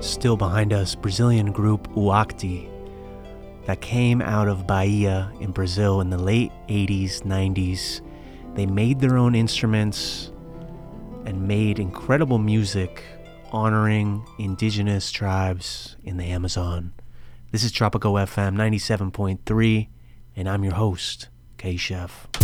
still behind us, Brazilian group Uakti that came out of Bahia in Brazil in the late 80s, 90s. They made their own instruments and made incredible music honoring indigenous tribes in the Amazon. This is Tropico FM 97.3, and I'm your host, K-Chef.